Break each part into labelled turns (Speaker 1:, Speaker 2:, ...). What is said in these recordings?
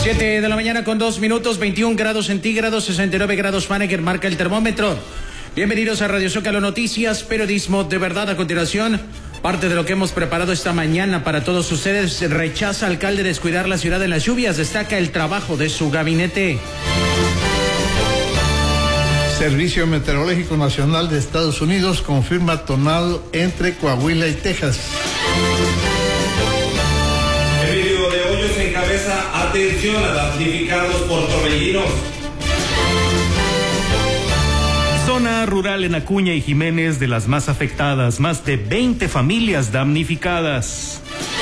Speaker 1: 7 de la mañana con 2 minutos, 21 grados centígrados, 69 grados Fahrenheit marca el termómetro. Bienvenidos a Radio Zócalo Noticias, periodismo de verdad. A continuación, parte de lo que hemos preparado esta mañana para todos ustedes. Rechaza alcalde descuidar la ciudad en las lluvias, destaca el trabajo de su gabinete.
Speaker 2: Servicio Meteorológico Nacional de Estados Unidos confirma tornado entre Coahuila y Texas.
Speaker 3: Emilio de Hoyos encabeza atención a damnificados por torbellinos.
Speaker 4: Zona rural en Acuña y Jiménez de las más afectadas, más de 20 familias damnificadas.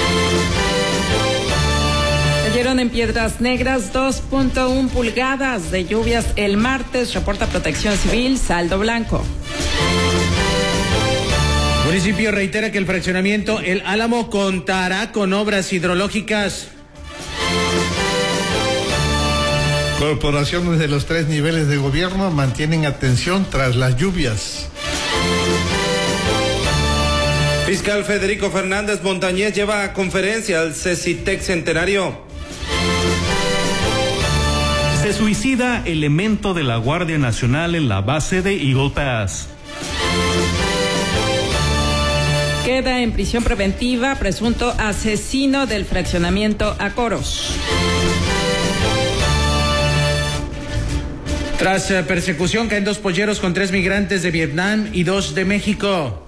Speaker 5: Cayeron en Piedras Negras 2.1 pulgadas de lluvias el martes, reporta Protección Civil, saldo blanco.
Speaker 1: Municipio reitera que el fraccionamiento El Álamo contará con obras hidrológicas.
Speaker 2: Corporaciones de los 3 niveles de gobierno mantienen atención tras las lluvias.
Speaker 3: Fiscal Federico Fernández Montañez lleva a conferencia al CECITEC Centenario.
Speaker 4: Se suicida elemento de la Guardia Nacional en la base de Eagle Pass.
Speaker 5: Queda en prisión preventiva presunto asesino del fraccionamiento Acoros.
Speaker 1: Tras persecución caen 2 polleros con 3 migrantes de Vietnam y 2 de México.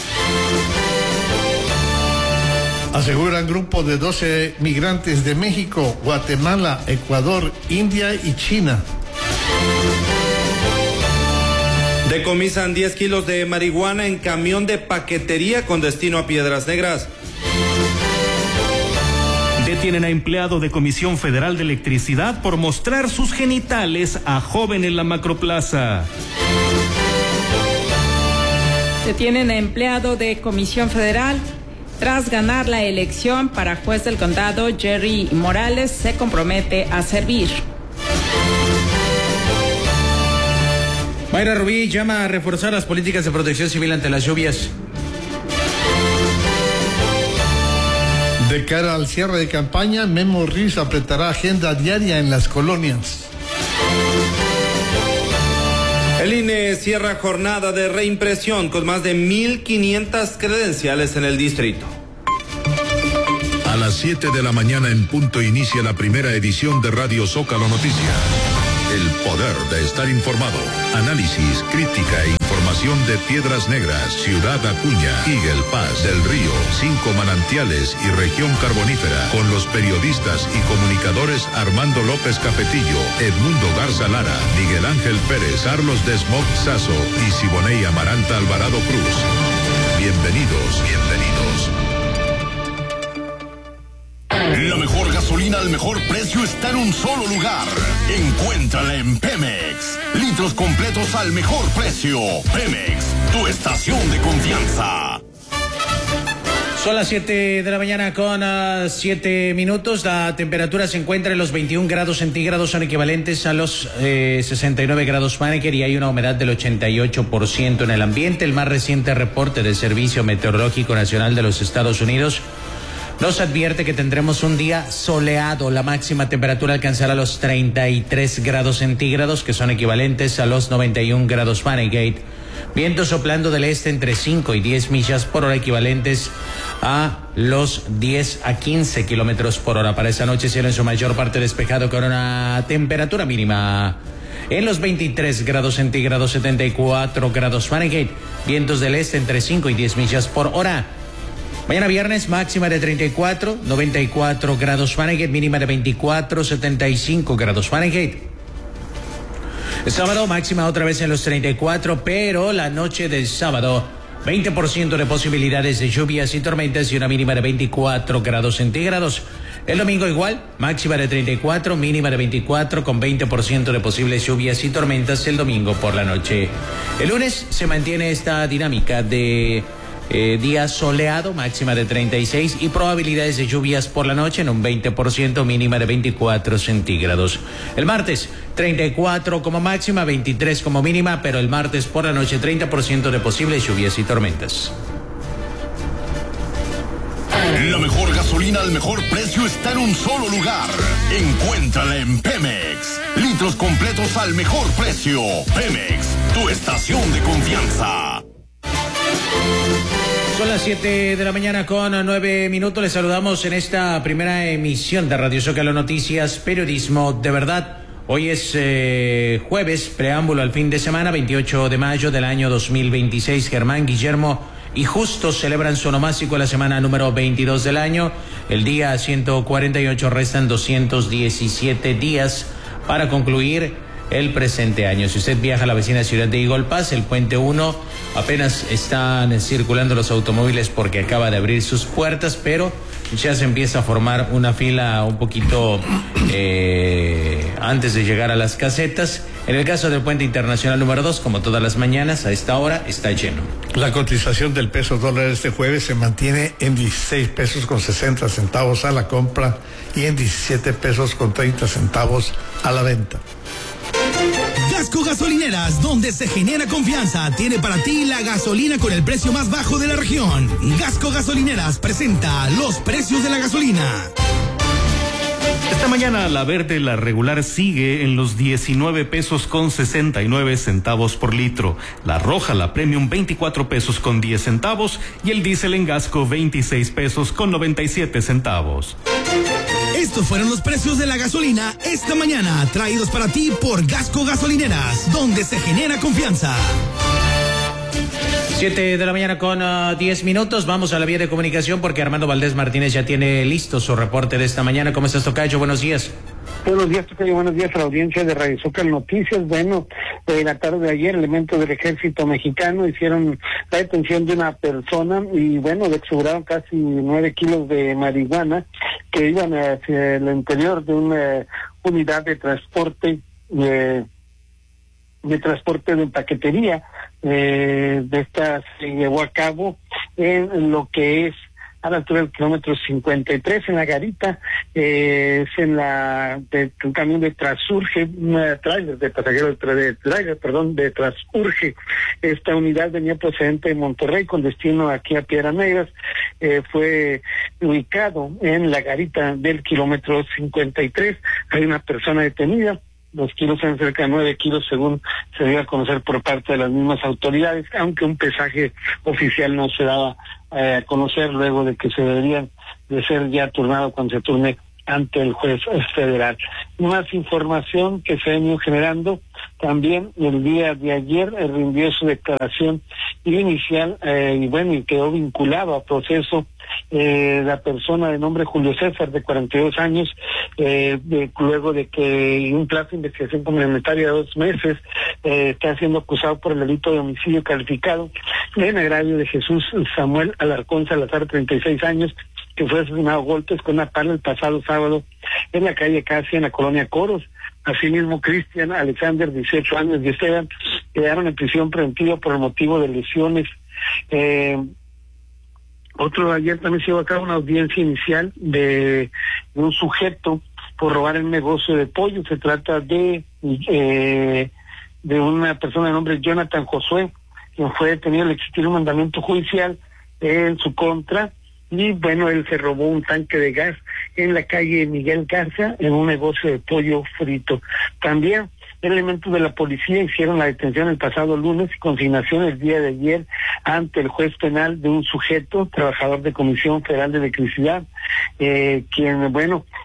Speaker 2: Aseguran grupo de 12 migrantes de México, Guatemala, Ecuador, India y China.
Speaker 3: Decomisan 10 kilos de marihuana en camión de paquetería con destino a Piedras Negras.
Speaker 4: Detienen a empleado de Comisión Federal de Electricidad por mostrar sus genitales a joven en la Macroplaza.
Speaker 5: Detienen a empleado de Comisión Federal. Tras ganar la elección para juez del condado, Jerry Morales se compromete a servir.
Speaker 1: Mayra Rubí llama a reforzar las políticas de protección civil ante las lluvias.
Speaker 2: De cara al cierre de campaña, Memo Riz apretará agenda diaria en las colonias.
Speaker 3: El INE cierra jornada de reimpresión con más de 1,500 credenciales en el distrito.
Speaker 6: A las 7 de la mañana en punto inicia la primera edición de Radio Zócalo Noticias. El poder de estar informado. Análisis, crítica e información de Piedras Negras, Ciudad Acuña, Eagle Pass, Del Río, 5 Manantiales y Región Carbonífera. Con los periodistas y comunicadores Armando López Cafetillo, Edmundo Garza Lara, Miguel Ángel Pérez, Carlos Desmog Sazo y Siboney Amaranta Alvarado Cruz. Bienvenidos, bienvenidos.
Speaker 7: La mejor gasolina al mejor precio está en un solo lugar. Encuéntrala en Pemex. Litros completos al mejor precio. Pemex, tu estación de confianza.
Speaker 1: Son las 7 de la mañana con 7 minutos. La temperatura se encuentra en los 21 grados centígrados, son equivalentes a los 69 grados Fahrenheit, y hay una humedad del 88% en el ambiente. El más reciente reporte del Servicio Meteorológico Nacional de los Estados Unidos nos advierte que tendremos un día soleado. La máxima temperatura alcanzará los 33 grados centígrados, que son equivalentes a los 91 grados Fahrenheit. Vientos soplando del este entre 5 y 10 millas por hora, equivalentes a los 10 a 15 kilómetros por hora. Para esta noche, cielo en su mayor parte despejado con una temperatura mínima en los 23 grados centígrados, 74 grados Fahrenheit. Vientos del este entre 5 y 10 millas por hora. Mañana viernes, máxima de 34, 94 grados Fahrenheit, mínima de 24, 75 grados Fahrenheit. El sábado, máxima otra vez en los 34, pero la noche del sábado, 20% de posibilidades de lluvias y tormentas y una mínima de 24 grados centígrados. El domingo igual, máxima de 34, mínima de 24, con 20% de posibles lluvias y tormentas el domingo por la noche. El lunes se mantiene esta dinámica de día soleado, máxima de 36 y probabilidades de lluvias por la noche en un 20%, mínima de 24 centígrados. El martes, 34 como máxima, 23 como mínima, pero el martes por la noche 30% de posibles lluvias y tormentas.
Speaker 7: La mejor gasolina gasolina al mejor precio está en un solo lugar. Encuéntrala en Pemex. Litros completos al mejor precio. Pemex, tu estación de confianza.
Speaker 1: Son las 7 de la mañana con 9 minutos. Les saludamos en esta primera emisión de Radio Zócalo Noticias, periodismo de verdad. Hoy es jueves, preámbulo al fin de semana, 28 de mayo del año 2026. Germán, Guillermo y Justo celebran su onomástico la semana número 22 del año. El día 148, restan 217 días para concluir el presente año. Si usted viaja a la vecina ciudad de Eagle Pass, el puente 1, apenas están circulando los automóviles porque acaba de abrir sus puertas, pero ya se empieza a formar una fila un poquito antes de llegar a las casetas. En el caso del puente internacional número 2, como todas las mañanas, a esta hora está lleno.
Speaker 2: La cotización del peso dólar este jueves se mantiene en 16 pesos con 60 centavos a la compra y en 17 pesos con 30 centavos a la venta.
Speaker 8: Gasco Gasolineras, donde se genera confianza, tiene para ti la gasolina con el precio más bajo de la región. Gasco Gasolineras presenta los precios de la gasolina.
Speaker 4: Esta mañana la verde, la regular, sigue en los 19 pesos con 69 centavos por litro. La roja, la premium, 24 pesos con 10 centavos y el diésel en Gasco, 26 pesos con 97 centavos.
Speaker 8: Estos fueron los precios de la gasolina esta mañana, traídos para ti por Gasco Gasolineras, donde se genera confianza.
Speaker 1: 7 de la mañana con 10 minutos. Vamos a la vía de comunicación porque Armando Valdés Martínez ya tiene listo su reporte de esta mañana. ¿Cómo estás, tocayo? Buenos días.
Speaker 9: Buenos días, tocayo. Buenos días a la audiencia de Radio Zócalo Noticias. Bueno, la tarde de ayer, elementos del ejército mexicano hicieron la detención de una persona y, bueno, le exhumeraron casi 9 kilos de marihuana que iban hacia el interior de una unidad de transporte de paquetería. De esta se llevó a cabo en lo que es a la altura del kilómetro 53 en la garita, es en un camión de Transurge, una trailer de pasajeros de Transurge. Esta unidad venía procedente de Monterrey con destino aquí a Piedras Negras, fue ubicado en la garita del kilómetro 53. Hay una persona detenida. Los kilos eran cerca de 9 kilos, según se dio a conocer por parte de las mismas autoridades, aunque un pesaje oficial no se daba a conocer luego de que se deberían de ser ya turnado cuando se turne ante el juez federal. Más información que se ha venido generando también el día de ayer, rindió su declaración inicial y quedó vinculado a proceso la persona de nombre Julio César, de 42 años, luego de que en un plazo de investigación complementaria de 2 meses está siendo acusado por el delito de homicidio calificado en agravio de Jesús Samuel Alarcón Salazar, 36 años, que fue asesinado a golpes con una pala el pasado sábado en la calle Casia, en la colonia Coros. Asimismo, Cristian Alexander, 18 años, y Esteban quedaron en prisión preventiva por el motivo de lesiones. Ayer también se llevó a cabo una audiencia inicial de un sujeto por robar el negocio de pollo. Se trata de una persona de nombre Jonathan Josué, quien fue detenido al existir un mandamiento judicial en su contra. Y bueno, él se robó un tanque de gas en la calle Miguel Garza, en un negocio de pollo frito. También elementos de la policía hicieron la detención el pasado lunes y consignación el día de ayer ante el juez penal de un sujeto, trabajador de Comisión Federal de Electricidad, quien,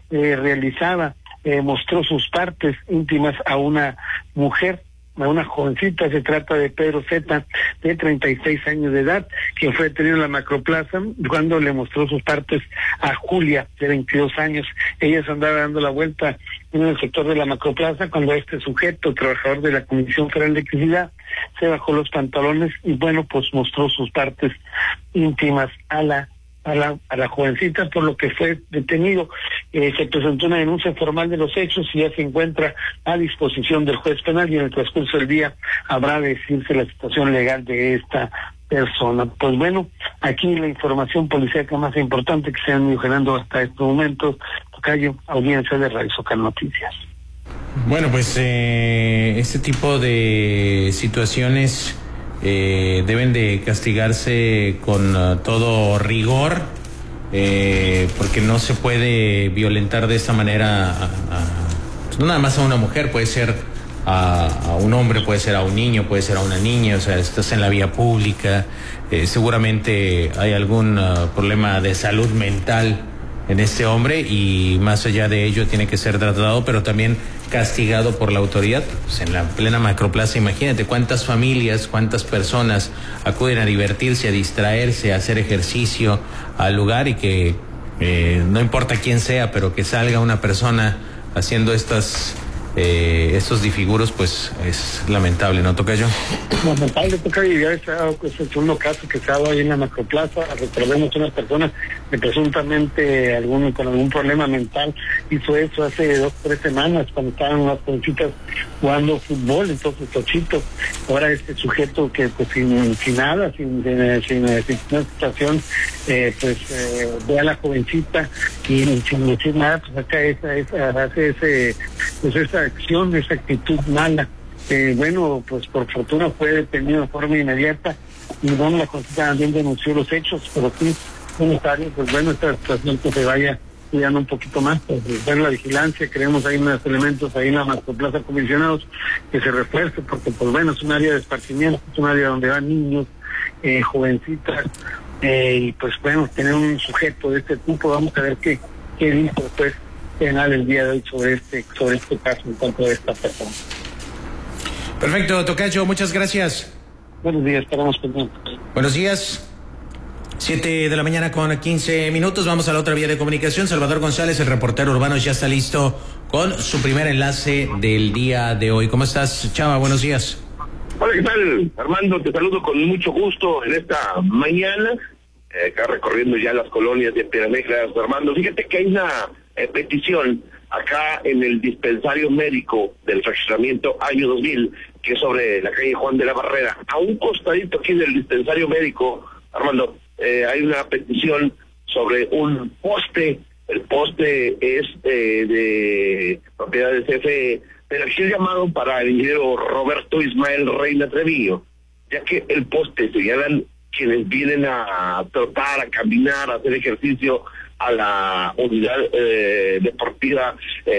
Speaker 9: mostró sus partes íntimas a una mujer, a una jovencita. Se trata de Pedro Z, de 36 años de edad, quien fue detenido en la Macroplaza cuando le mostró sus partes a Julia, de 22 años. Ella se andaba dando la vuelta en el sector de la Macroplaza cuando este sujeto, trabajador de la Comisión Federal de Electricidad, se bajó los pantalones y mostró sus partes íntimas a la jovencita, por lo que fue detenido. Se presentó una denuncia formal de los hechos y ya se encuentra a disposición del juez penal, y en el transcurso del día habrá de decirse la situación legal de esta persona. Pues bueno, aquí la información policíaca más importante que se han ido generando hasta estos momentos. Tocayo, audiencia de Radio Zócalo Noticias.
Speaker 1: Bueno, pues este tipo de situaciones deben de castigarse con todo rigor, porque no se puede violentar de esta manera pues no nada más a una mujer, puede ser a un hombre, puede ser a un niño, puede ser a una niña, o sea, estás en la vía pública, seguramente hay algún problema de salud mental en este hombre y más allá de ello tiene que ser tratado, pero también castigado por la autoridad. Pues en la plena Macroplaza, imagínate cuántas familias, cuántas personas acuden a divertirse, a distraerse, a hacer ejercicio al lugar y que no importa quién sea, pero que salga una persona haciendo estos disfiguros, pues es lamentable, ¿no, Tocayo?
Speaker 9: Lamentable, Tocayo, y ya es el segundo caso que se ha dado ahí en la Macroplaza. Recordemos una persona que presuntamente con algún problema mental hizo eso hace 2 o 3 semanas cuando estaban unas jovencitas jugando fútbol, entonces Tochito. Ahora este sujeto que pues sin nada, sin una situación, ve a la jovencita y sin decir nada, pues acá hace esa acción, esa actitud mala. Pues por fortuna fue detenido de forma inmediata y la Constitución también denunció los hechos, pero sí es necesario, esta situación que se vaya cuidando un poquito más, la vigilancia, queremos ahí unos elementos ahí en la Macroplaza comisionados que se refuerce, porque es un área de esparcimiento, es un área donde van niños, jovencitas, y tener un sujeto de este tipo, vamos a ver qué dice después penal el día de hoy sobre este caso en cuanto a esta persona.
Speaker 1: Perfecto, Tocayo, muchas gracias.
Speaker 9: Buenos días, estaremos pendientes.
Speaker 1: Buenos días. 7 de la mañana con 15 minutos. Vamos a la otra vía de comunicación. Salvador González, el reportero urbano, ya está listo con su primer enlace del día de hoy. ¿Cómo estás, Chava? Buenos días.
Speaker 10: Hola, ¿qué tal? Armando, te saludo con mucho gusto en esta mañana, acá recorriendo ya las colonias de Piedras Negras. Armando, fíjate que hay una petición acá en el dispensario médico del fraccionamiento Año 2000, que es sobre la calle Juan de la Barrera. A un costadito aquí del dispensario médico, Armando, hay una petición sobre un poste. El poste es de propiedad de CFE, pero aquí el llamado para el ingeniero Roberto Ismael Reina Treviño, ya que el poste señalan quienes vienen a trotar, a caminar, a hacer ejercicio a la unidad deportiva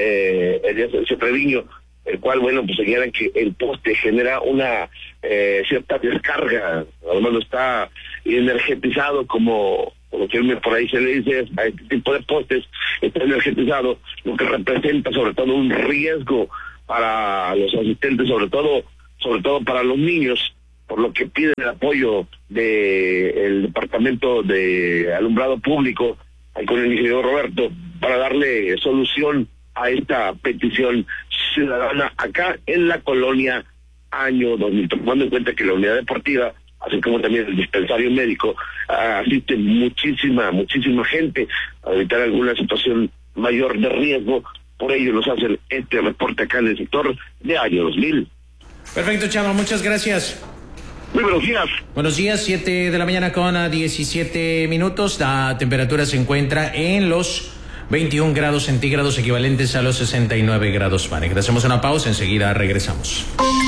Speaker 10: de Treviño, el cual, señalan que el poste genera una cierta descarga, además está energetizado como que por ahí se le dice a este tipo de postes, está energetizado, lo que representa sobre todo un riesgo para los asistentes, sobre todo para los niños, por lo que piden el apoyo del Departamento de Alumbrado Público con el ingeniero Roberto para darle solución a esta petición ciudadana acá en la colonia Año 2000, tomando en cuenta que la unidad deportiva, así como también el dispensario médico, asiste muchísima gente a evitar alguna situación mayor de riesgo. Por ello nos hacen este reporte acá en el sector de Año 2000.
Speaker 1: Perfecto, Chava, muchas gracias.
Speaker 10: Muy buenos días.
Speaker 1: Buenos días, 7 de la mañana con 17 minutos. La temperatura se encuentra en los 21 grados centígrados, equivalentes a los 69 grados Fahrenheit. Hacemos una pausa, enseguida regresamos.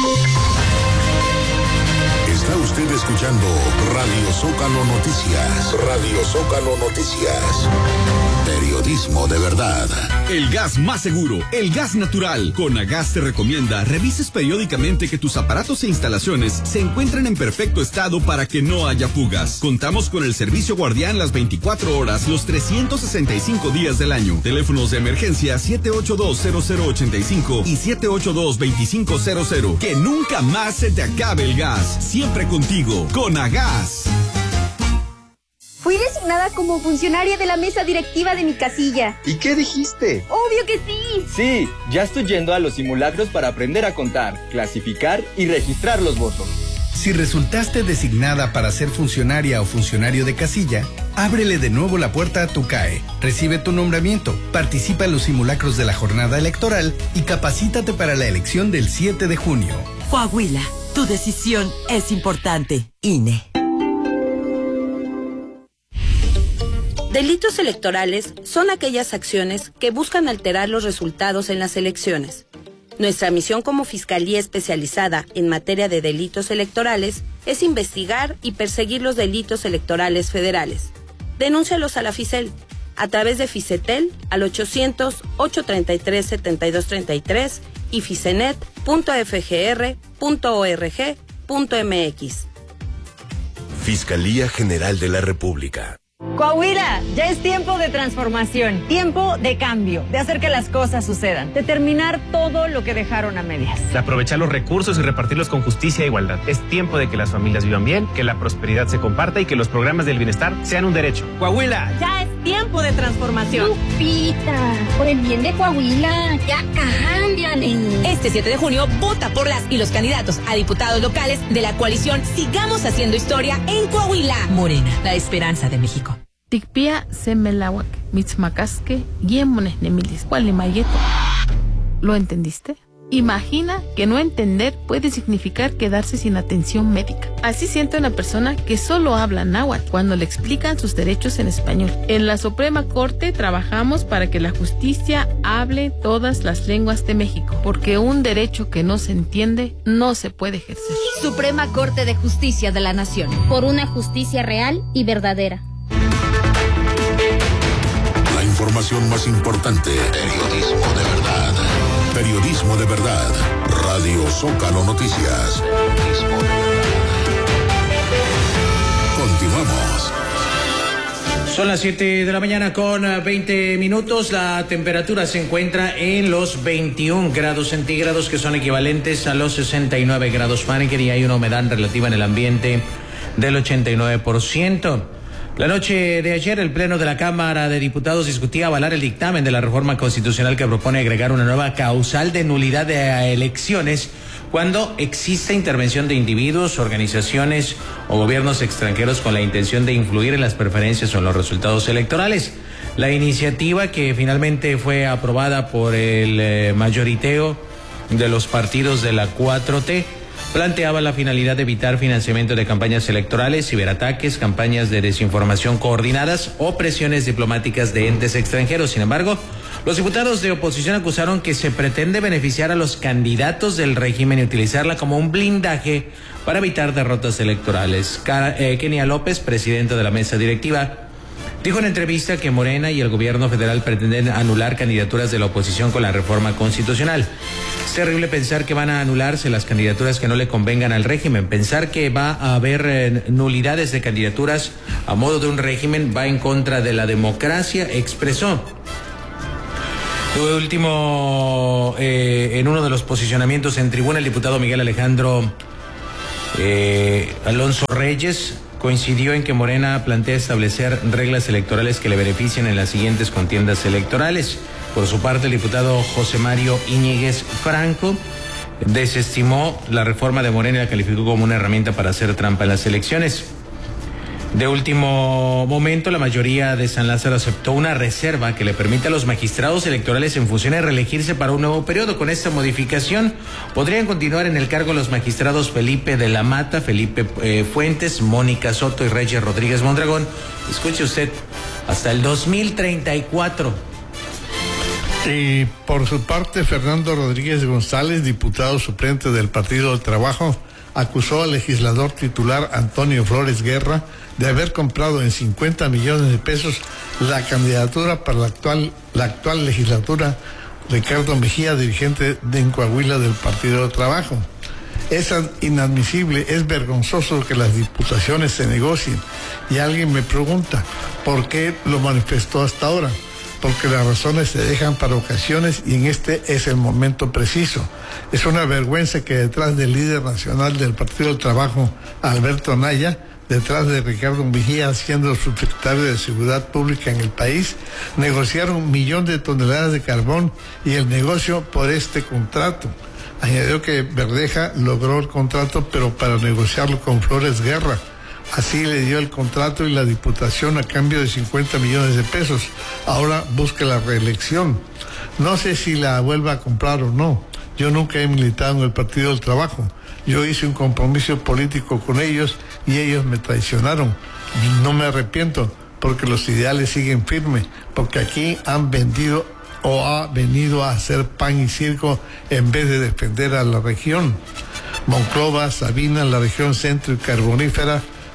Speaker 6: Está usted escuchando Radio Zócalo Noticias. Radio Zócalo Noticias. Periodismo de verdad.
Speaker 8: El gas más seguro, el gas natural. Conagas te recomienda revises periódicamente que tus aparatos e instalaciones se encuentren en perfecto estado para que no haya fugas. Contamos con el servicio guardián las 24 horas, los 365 días del año. Teléfonos de emergencia 782-0085 y 782-2500. Que nunca más se te acabe el gas. Siempre contigo. Conagas.
Speaker 11: Fui designada como funcionaria de la mesa directiva de mi casilla.
Speaker 12: ¿Y qué dijiste?
Speaker 11: ¡Obvio que sí!
Speaker 12: Sí, ya estoy yendo a los simulacros para aprender a contar, clasificar y registrar los votos.
Speaker 13: Si resultaste designada para ser funcionaria o funcionario de casilla, ábrele de nuevo la puerta a tu CAE, recibe tu nombramiento, participa en los simulacros de la jornada electoral y capacítate para la elección del 7 de junio.
Speaker 14: Coahuila, tu decisión es importante. INE.
Speaker 15: Delitos electorales son aquellas acciones que buscan alterar los resultados en las elecciones. Nuestra misión como Fiscalía Especializada en materia de delitos electorales es investigar y perseguir los delitos electorales federales. Denúncialos a la FICEL a través de Ficetel al 800-833-7233 y ficenet.fgr.org.mx.
Speaker 16: Fiscalía General de la República.
Speaker 17: Coahuila, ya es tiempo de transformación, tiempo de cambio, de hacer que las cosas sucedan, de terminar todo lo que dejaron a medias.
Speaker 18: De aprovechar los recursos y repartirlos con justicia e igualdad. Es tiempo de que las familias vivan bien, que la prosperidad se comparta y que los programas del bienestar sean un derecho. Coahuila.
Speaker 17: Ya es tiempo de transformación.
Speaker 19: Lupita, por el bien de Coahuila, ya cámbiale.
Speaker 20: Este 7 de junio, vota por las y los candidatos a diputados locales de la coalición Sigamos Haciendo Historia en Coahuila. Morena, la esperanza de México.
Speaker 21: Tikpia semelawak, mitzmacasque, guiemones nemilis, cualimayeto. ¿Lo entendiste? Imagina que no entender puede significar quedarse sin atención médica. Así siente una persona que solo habla náhuatl cuando le explican sus derechos en español. En la Suprema Corte trabajamos para que la justicia hable todas las lenguas de México, porque un derecho que no se entiende no se puede ejercer.
Speaker 22: Suprema Corte de Justicia de la Nación. Por una justicia real y verdadera.
Speaker 6: La información más importante. Periodismo de verdad. Periodismo de verdad. Radio Zócalo Noticias. Periodismo de verdad. Continuamos.
Speaker 1: Son las 7 de la mañana con 20 minutos. La temperatura se encuentra en los 21 grados centígrados, que son equivalentes a los 69 grados Fahrenheit, y hay una humedad relativa en el ambiente del 89%. La noche de ayer, el Pleno de la Cámara de Diputados discutía avalar el dictamen de la reforma constitucional que propone agregar una nueva causal de nulidad de elecciones cuando exista intervención de individuos, organizaciones o gobiernos extranjeros con la intención de influir en las preferencias o en los resultados electorales. La iniciativa, que finalmente fue aprobada por el mayoriteo de los partidos de la 4T, planteaba la finalidad de evitar financiamiento de campañas electorales, ciberataques, campañas de desinformación coordinadas o presiones diplomáticas de entes extranjeros. Sin embargo, los diputados de oposición acusaron que se pretende beneficiar a los candidatos del régimen y utilizarla como un blindaje para evitar derrotas electorales. Kenia López, presidenta de la mesa directiva, dijo en entrevista que Morena y el gobierno federal pretenden anular candidaturas de la oposición con la reforma constitucional. Es terrible pensar que van a anularse las candidaturas que no le convengan al régimen. Pensar que va a haber nulidades de candidaturas a modo de un régimen va en contra de la democracia, expresó. De último, en uno de los posicionamientos en tribuna, el diputado Miguel Alejandro Alonso Reyes coincidió en que Morena plantea establecer reglas electorales que le beneficien en las siguientes contiendas electorales. Por su parte, el diputado José Mario Íñiguez Franco desestimó la reforma de Morena y la calificó como una herramienta para hacer trampa en las elecciones. De último momento, la mayoría de San Lázaro aceptó una reserva que le permite a los magistrados electorales en funciones reelegirse para un nuevo periodo. Con esta modificación podrían continuar en el cargo los magistrados Felipe de la Mata, Felipe Fuentes, Mónica Soto y Reyes Rodríguez Mondragón. Escuche usted, hasta el 2034.
Speaker 2: Y por su parte, Fernando Rodríguez González, diputado suplente del Partido del Trabajo, acusó al legislador titular Antonio Flores Guerra de haber comprado en 50 millones de pesos la candidatura para la actual legislatura Ricardo Mejía, dirigente de Coahuila del Partido del Trabajo. Es inadmisible, es vergonzoso que las diputaciones se negocien. Y alguien me pregunta, ¿por qué lo manifestó hasta ahora? Porque las razones se dejan para ocasiones y en este es el momento preciso. Es una vergüenza que detrás del líder nacional del Partido del Trabajo, Alberto Anaya, detrás de Ricardo Mejía siendo subsecretario de Seguridad Pública en el país, negociaron 1 millón de toneladas de carbón y el negocio por este contrato. Añadió que Verdeja logró el contrato, pero para negociarlo con Flores Guerra. Así le dio el contrato y la diputación a cambio de 50 millones de pesos. Ahora busca la reelección. No sé si la vuelva a comprar o no. Yo nunca he militado en el Partido del Trabajo. Yo hice un compromiso político con ellos y ellos me traicionaron. No me arrepiento porque los ideales siguen firmes, porque aquí han vendido o ha venido a hacer pan y circo en vez de defender a la región. Monclova, Sabina, la región centro y carbonífera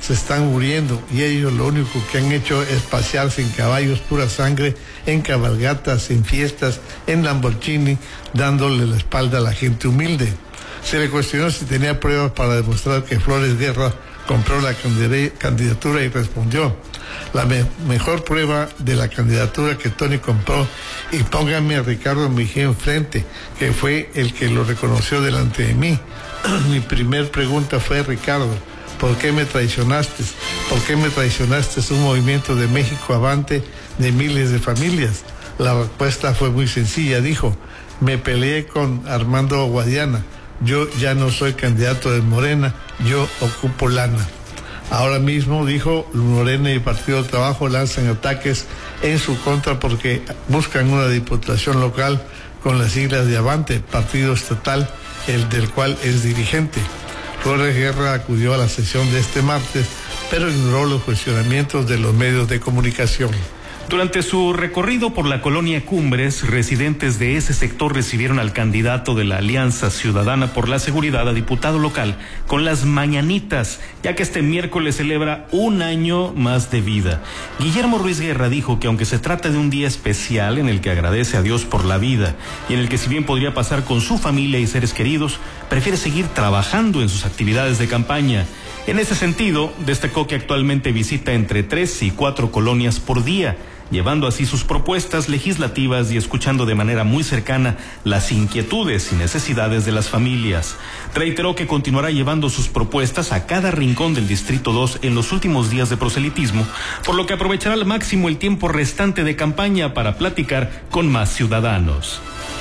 Speaker 2: se están muriendo y ellos lo único que han hecho es pasearse en caballos pura sangre, en cabalgatas, en fiestas, en Lamborghini, dándole la espalda a la gente humilde. Se le cuestionó si tenía pruebas para demostrar que Flores Guerra compró la candidatura y respondió: la mejor prueba de la candidatura que Tony compró, y pónganme a Ricardo Mejía enfrente, que fue el que lo reconoció delante de mí. Mi primer pregunta fue: Ricardo, ¿por qué me traicionaste? ¿Por qué me traicionaste un movimiento de México Avante de miles de familias? La respuesta fue muy sencilla, dijo: me peleé con Armando Guadiana. Yo ya no soy candidato de Morena, yo ocupo lana. Ahora mismo, dijo, Morena y Partido del Trabajo lanzan ataques en su contra porque buscan una diputación local con las siglas de Avante, partido estatal, el del cual es dirigente. Flores Guerra acudió a la sesión de este martes, pero ignoró los cuestionamientos de los medios de comunicación.
Speaker 4: Durante su recorrido por la colonia Cumbres, residentes de ese sector recibieron al candidato de la Alianza Ciudadana por la Seguridad a diputado local con las mañanitas, ya que este miércoles celebra un año más de vida. Guillermo Ruiz Guerra dijo que aunque se trata de un día especial en el que agradece a Dios por la vida y en el que si bien podría pasar con su familia y seres queridos, prefiere seguir trabajando en sus actividades de campaña. En ese sentido, destacó que actualmente visita entre 3 y 4 colonias por día, llevando así sus propuestas legislativas y escuchando de manera muy cercana las inquietudes y necesidades de las familias. Reiteró que continuará llevando sus propuestas a cada rincón del Distrito 2 en los últimos días de proselitismo, por lo que aprovechará al máximo el tiempo restante de campaña para platicar con más ciudadanos.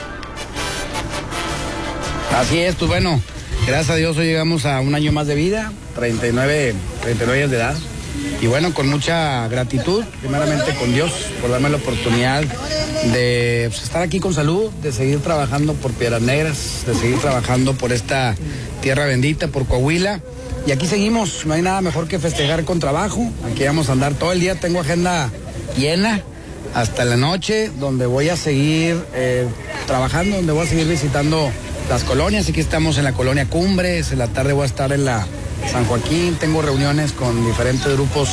Speaker 3: Así es, pues bueno, gracias a Dios hoy llegamos a un año más de vida, 39 años de edad. Y bueno, con mucha gratitud, primeramente con Dios, por darme la oportunidad de estar aquí con salud, de seguir trabajando por Piedras Negras, de seguir trabajando por esta tierra bendita, por Coahuila. Y aquí seguimos, no hay nada mejor que festejar con trabajo. Aquí vamos a andar todo el día, tengo agenda llena hasta la noche, donde voy a seguir trabajando, donde voy a seguir visitando las colonias. Aquí estamos en la colonia Cumbres, en la tarde voy a estar en la San Joaquín, tengo reuniones con diferentes grupos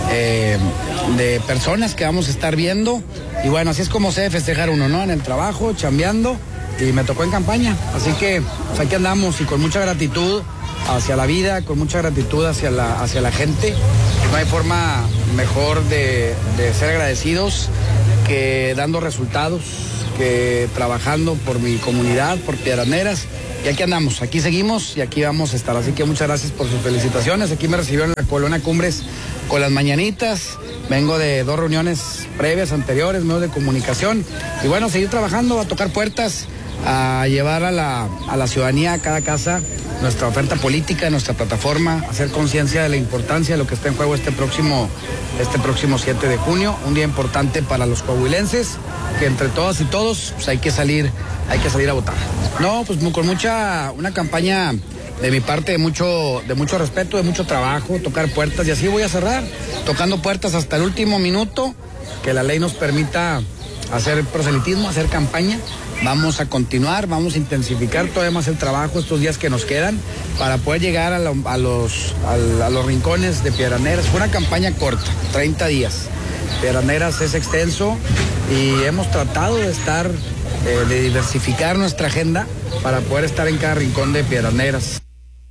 Speaker 3: de personas que vamos a estar viendo, y bueno, así es como se debe festejar uno, ¿no? En el trabajo, chambeando, y me tocó en campaña, así que pues aquí andamos, y con mucha gratitud hacia la vida, con mucha gratitud hacia la gente. No hay forma mejor de ser agradecidos que dando resultados, que trabajando por mi comunidad, por Piedras Negras. Y aquí andamos, aquí seguimos y aquí vamos a estar. Así que muchas gracias por sus felicitaciones. Aquí me recibieron en la colonia Cumbres con las mañanitas. Vengo de 2 reuniones previas, anteriores, medios de comunicación. Y bueno, seguir trabajando, a tocar puertas, a llevar a la ciudadanía, a cada casa, nuestra oferta política, nuestra plataforma, hacer conciencia de la importancia de lo que está en juego este próximo 7 de junio. Un día importante para los coahuilenses, que entre todas y todos pues hay que salir a votar. No, pues con una campaña de mi parte de mucho respeto, de mucho trabajo, tocar puertas, y así voy a cerrar, tocando puertas hasta el último minuto, que la ley nos permita hacer proselitismo, hacer campaña. Vamos a continuar, vamos a intensificar todavía más el trabajo estos días que nos quedan para poder llegar a los rincones de Piedras Negras. Fue una campaña corta, 30 días. Piedras Negras es extenso y hemos tratado de diversificar nuestra agenda para poder estar en cada rincón de Piedras Negras.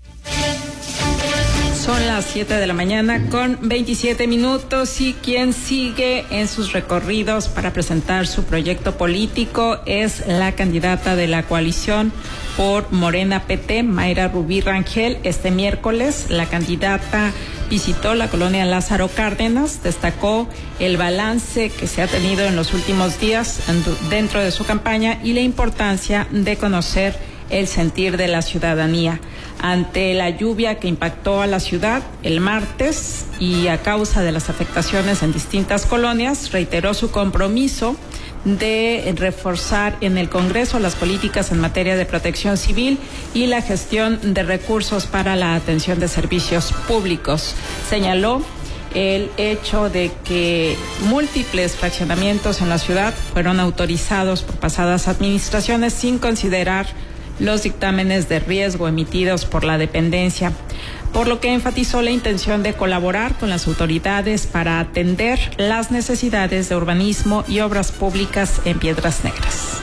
Speaker 5: Son las 7 de la mañana con 27 minutos y quien sigue en sus recorridos para presentar su proyecto político es la candidata de la coalición por Morena PT, Mayra Rubí Rangel. Este miércoles la candidata visitó la colonia Lázaro Cárdenas, destacó el balance que se ha tenido en los últimos días dentro de su campaña y la importancia de conocer el sentir de la ciudadanía. Ante la lluvia que impactó a la ciudad el martes y a causa de las afectaciones en distintas colonias, reiteró su compromiso de reforzar en el Congreso las políticas en materia de protección civil y la gestión de recursos para la atención de servicios públicos. Señaló el hecho de que múltiples fraccionamientos en la ciudad fueron autorizados por pasadas administraciones sin considerar los dictámenes de riesgo emitidos por la dependencia. por lo que enfatizó la intención de colaborar con las autoridades para atender las necesidades de urbanismo y obras públicas en Piedras Negras.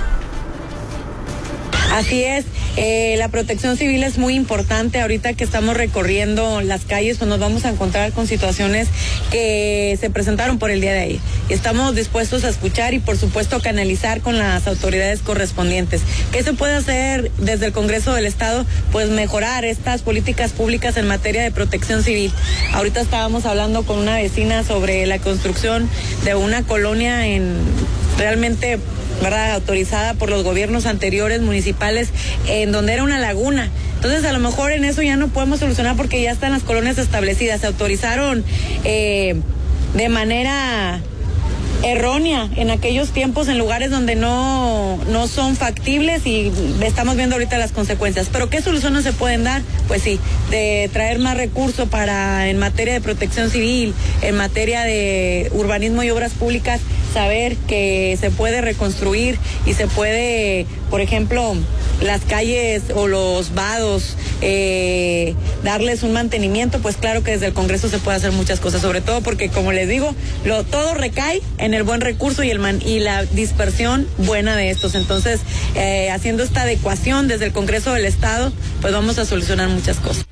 Speaker 7: Así es, la protección civil es muy importante. Ahorita que estamos recorriendo las calles, pues nos vamos a encontrar con situaciones que se presentaron por el día de ayer. Estamos dispuestos a escuchar y por supuesto canalizar con las autoridades correspondientes. ¿Qué se puede hacer desde el Congreso del Estado? Pues mejorar estas políticas públicas en materia de protección civil. Ahorita estábamos hablando con una vecina sobre la construcción de una colonia realmente, ¿verdad?, autorizada por los gobiernos anteriores municipales, en donde era una laguna. Entonces, a lo mejor en eso ya no podemos solucionar porque ya están las colonias establecidas. Se autorizaron de manera errónea en aquellos tiempos en lugares donde no son factibles y estamos viendo ahorita las consecuencias. Pero ¿qué soluciones se pueden dar? Pues sí, de traer más recursos en materia de protección civil, en materia de urbanismo y obras públicas, saber que se puede reconstruir y se puede, por ejemplo, las calles o los vados, darles un mantenimiento. Pues claro que desde el Congreso se puede hacer muchas cosas, sobre todo porque, como les digo, todo recae en el buen recurso y la dispersión buena de estos. Entonces, haciendo esta adecuación desde el Congreso del Estado, pues vamos a solucionar muchas cosas.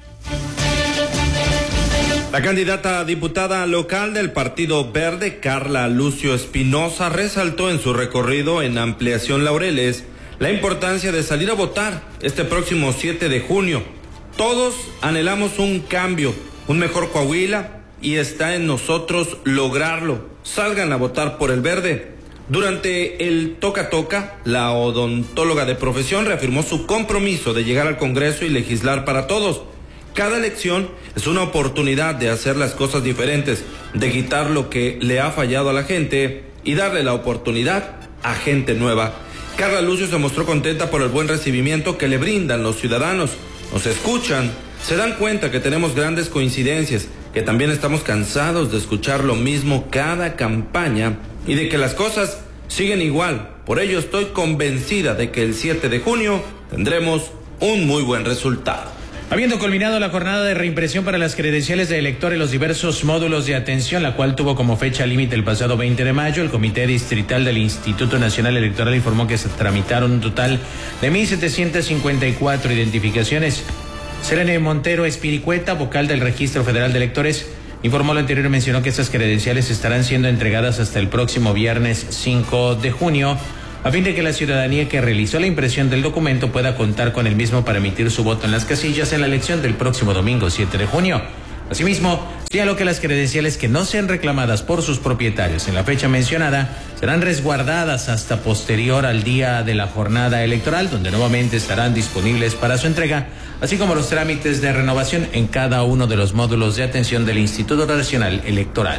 Speaker 9: La candidata a diputada local del Partido Verde, Carla Lucio Espinosa, resaltó en su recorrido en Ampliación Laureles la importancia de salir a votar este próximo 7 de junio. Todos anhelamos un cambio, un mejor Coahuila, y está en nosotros lograrlo. Salgan a votar por el verde. Durante el toca-toca, la odontóloga de profesión reafirmó su compromiso de llegar al Congreso y legislar para todos. Cada elección es una oportunidad de hacer las cosas diferentes, de quitar lo que le ha fallado a la gente y darle la oportunidad a gente nueva. Carla Lucio se mostró contenta por el buen recibimiento que le brindan los ciudadanos. Nos escuchan, se dan cuenta que tenemos grandes coincidencias, que también estamos cansados de escuchar lo mismo cada campaña y de que las cosas siguen igual. Por ello estoy convencida de que el 7 de junio tendremos un muy buen resultado.
Speaker 1: Habiendo culminado la jornada de reimpresión para las credenciales de elector en los diversos módulos de atención, la cual tuvo como fecha límite el pasado 20 de mayo, el Comité Distrital del Instituto Nacional Electoral informó que se tramitaron un total de 1,754 identificaciones. Selene Montero Espiricueta, vocal del Registro Federal de Electores, informó lo anterior y mencionó que estas credenciales estarán siendo entregadas hasta el próximo viernes 5 de junio, a fin de que la ciudadanía que realizó la impresión del documento pueda contar con el mismo para emitir su voto en las casillas en la elección del próximo domingo 7 de junio. Asimismo, señaló que las credenciales que no sean reclamadas por sus propietarios en la fecha mencionada serán resguardadas hasta posterior al día de la jornada electoral, donde nuevamente estarán disponibles para su entrega, así como los trámites de renovación en cada uno de los módulos de atención del Instituto Nacional Electoral.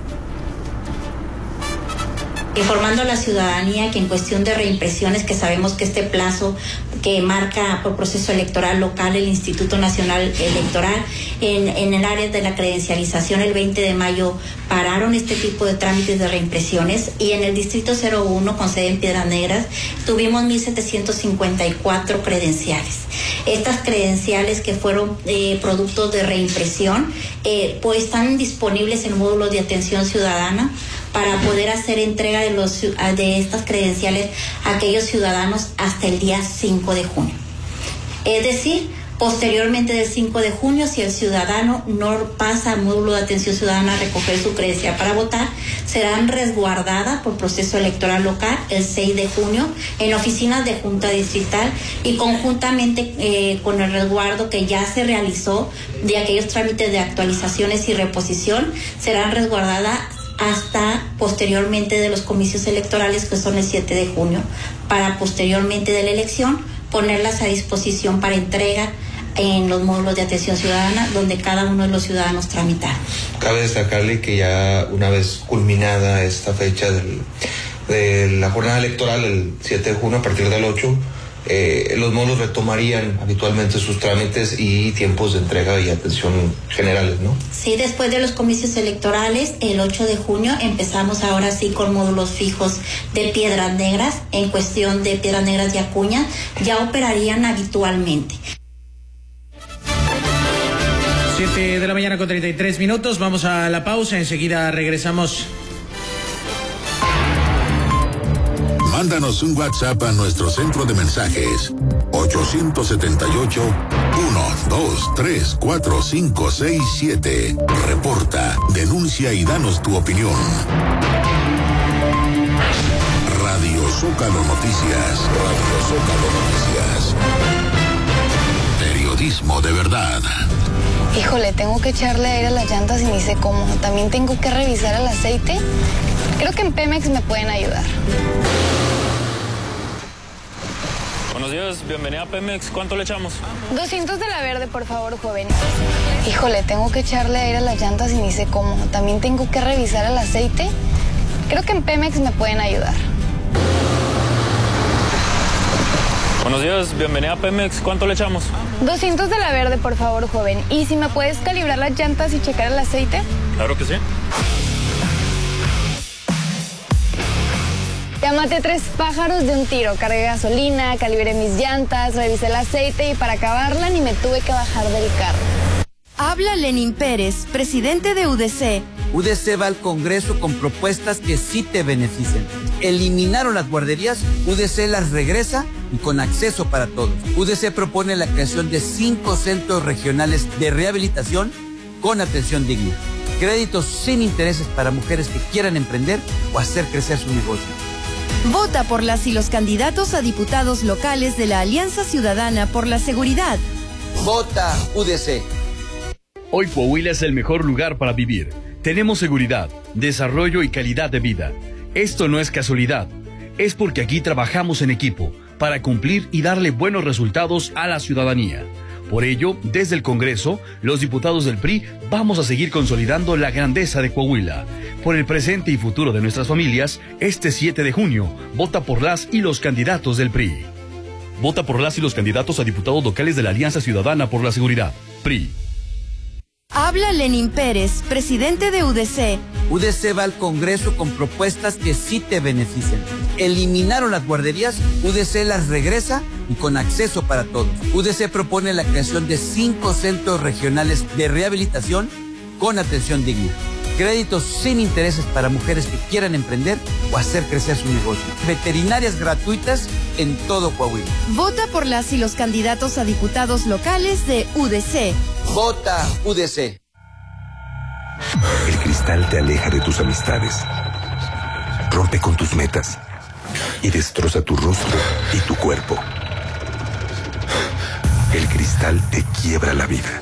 Speaker 23: Informando a la ciudadanía que en cuestión de reimpresiones, que sabemos que este plazo que marca por proceso electoral local el Instituto Nacional Electoral, en el área de la credencialización el 20 de mayo pararon este tipo de trámites de reimpresiones, y en el Distrito 01 con sede en Piedras Negras tuvimos 1,754 credenciales. Estas credenciales que fueron productos de reimpresión pues están disponibles en módulos de atención ciudadana para poder hacer entrega de estas credenciales a aquellos ciudadanos hasta el día 5 de junio. Es decir, posteriormente del 5 de junio, si el ciudadano no pasa al módulo de atención ciudadana a recoger su credencial para votar, serán resguardadas por proceso electoral local el 6 de junio en oficinas de Junta Distrital, y conjuntamente con el resguardo que ya se realizó de aquellos trámites de actualizaciones y reposición, serán resguardadas hasta posteriormente de los comicios electorales, que son el 7 de junio, para posteriormente de la elección ponerlas a disposición para entrega en los módulos de atención ciudadana, donde cada uno de los ciudadanos tramitaron.
Speaker 24: Cabe destacarle que ya una vez culminada esta fecha de la jornada electoral, el 7 de junio, a partir del 8, los módulos retomarían habitualmente sus trámites y tiempos de entrega y atención generales, ¿no?
Speaker 23: Sí, después de los comicios electorales, el 8 de junio, empezamos ahora sí con módulos fijos de Piedras Negras. En cuestión de Piedras Negras y Acuña, ya operarían habitualmente.
Speaker 1: 7 de la mañana con 33 minutos. Vamos a la pausa. Enseguida regresamos.
Speaker 6: Mándanos un WhatsApp a nuestro centro de mensajes 878-123-4567. Reporta, denuncia y danos tu opinión. Radio Zócalo Noticias. Radio Zócalo Noticias. Periodismo de verdad.
Speaker 8: Híjole, tengo que echarle aire a las llantas y ni sé cómo. También tengo que revisar el aceite. Creo que en Pemex me pueden ayudar.
Speaker 10: Buenos días, bienvenida a Pemex. ¿Cuánto le echamos?
Speaker 8: 200 de la verde, por favor, joven. Híjole, tengo que echarle aire a las llantas y ni sé cómo. También tengo que revisar el aceite. Creo que en Pemex me pueden ayudar.
Speaker 10: Buenos días, bienvenida a Pemex. ¿Cuánto le echamos?
Speaker 8: 200 de la verde, por favor, joven. ¿Y si me puedes calibrar las llantas y checar el aceite?
Speaker 10: Claro que sí.
Speaker 8: Ya maté 3 pájaros de un tiro. Cargué gasolina, calibré mis llantas, revisé el aceite y para acabarla ni me tuve que bajar del carro.
Speaker 11: Habla Lenín Pérez, presidente de UDC.
Speaker 12: UDC va al Congreso con propuestas que sí te benefician. Eliminaron las guarderías, UDC las regresa y con acceso para todos. UDC propone la creación de 5 centros regionales de rehabilitación con atención digna. Créditos sin intereses para mujeres que quieran emprender o hacer crecer su negocio.
Speaker 11: Vota por las y los candidatos a diputados locales de la Alianza Ciudadana por la Seguridad.
Speaker 12: Vota UDC.
Speaker 25: Hoy Coahuila es el mejor lugar para vivir. Tenemos seguridad, desarrollo y calidad de vida. Esto no es casualidad. Es porque aquí trabajamos en equipo para cumplir y darle buenos resultados a la ciudadanía. Por ello, desde el Congreso, los diputados del PRI vamos a seguir consolidando la grandeza de Coahuila. Por el presente y futuro de nuestras familias, este 7 de junio, vota por las y los candidatos del PRI. Vota por las y los candidatos a diputados locales de la Alianza Ciudadana por la Seguridad, PRI.
Speaker 11: Habla Lenín Pérez, presidente de UDC.
Speaker 12: UDC va al Congreso con propuestas que sí te benefician. Eliminaron las guarderías, UDC las regresa y con acceso para todos. UDC propone la creación de 5 centros regionales de rehabilitación con atención digna. Créditos sin intereses para mujeres que quieran emprender o hacer crecer su negocio. Veterinarias gratuitas en todo Coahuila.
Speaker 11: Vota por las y los candidatos a diputados locales de UDC.
Speaker 12: Vota UDC.
Speaker 16: El cristal te aleja de tus amistades, rompe con tus metas y destroza tu rostro y tu cuerpo. El cristal te quiebra la vida.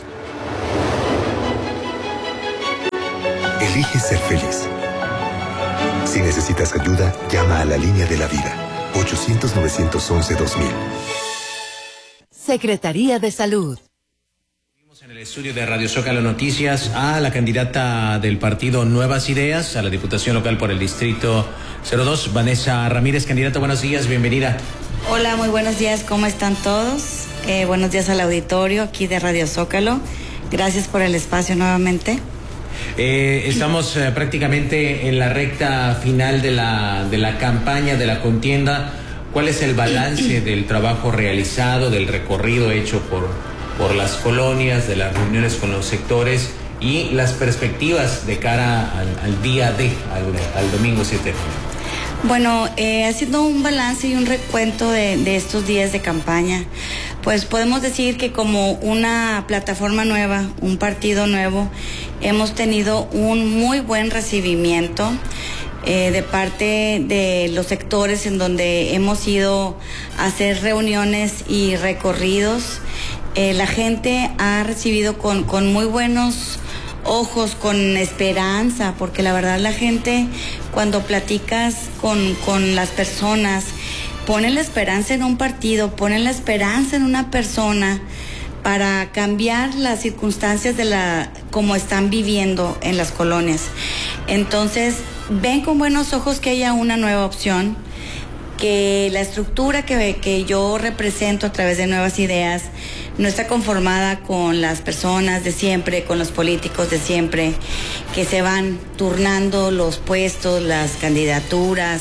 Speaker 16: Elige ser feliz. Si necesitas ayuda, llama a la línea de la vida. 800-911-2000.
Speaker 11: Secretaría de Salud.
Speaker 1: En el estudio de Radio Zócalo Noticias a la candidata del partido Nuevas Ideas a la Diputación Local por el Distrito 02, Vanessa Ramírez. Candidata, buenos días, bienvenida.
Speaker 26: Hola, muy buenos días, ¿cómo están todos? Buenos días al auditorio aquí de Radio Zócalo. Gracias por el espacio nuevamente.
Speaker 1: Estamos prácticamente en la recta final de la campaña, de la contienda. ¿Cuál es el balance del trabajo realizado, del recorrido hecho por las colonias, de las reuniones con los sectores y las perspectivas de cara al día al domingo 7 de junio?
Speaker 26: Bueno, haciendo un balance y un recuento de estos días de campaña, pues podemos decir que como una plataforma nueva, un partido nuevo, hemos tenido un muy buen recibimiento de parte de los sectores en donde hemos ido a hacer reuniones y recorridos. La gente ha recibido con muy buenos ojos, con esperanza, porque la verdad la gente cuando platicas con las personas pone la esperanza en un partido, pone la esperanza en una persona para cambiar las circunstancias como están viviendo en las colonias. Entonces ven con buenos ojos que haya una nueva opción, que la estructura que yo represento a través de Nuevas Ideas no está conformada con las personas de siempre, con los políticos de siempre, que se van turnando los puestos, las candidaturas,